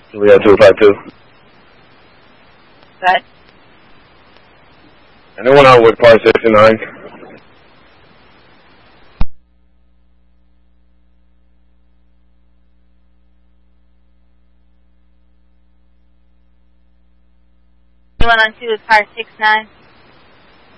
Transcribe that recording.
We have 252. Good. Anyone out with part 69? Anyone on 2 with car 69?